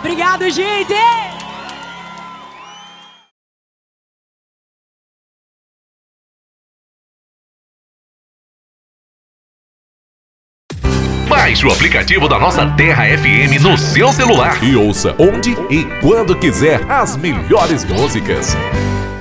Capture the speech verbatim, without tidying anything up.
Obrigado, gente! Baixe o aplicativo da nossa Terra F M no seu celular e ouça onde e quando quiser as melhores músicas.